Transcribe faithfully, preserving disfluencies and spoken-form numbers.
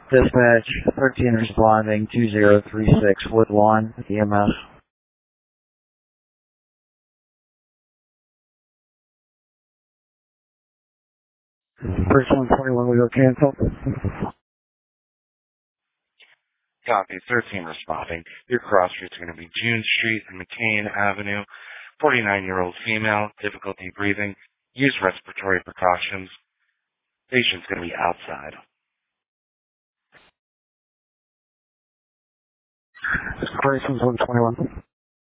Dispatch, thirteen responding, two zero three six Woodlawn, E M S. First one twenty-one, we go cancel. Copy, thirteen responding. Your cross streets are going to be June Street and McCain Avenue. forty-nine-year-old female, difficulty breathing. Use respiratory precautions. Patient's going to be outside. First one's one twenty-one.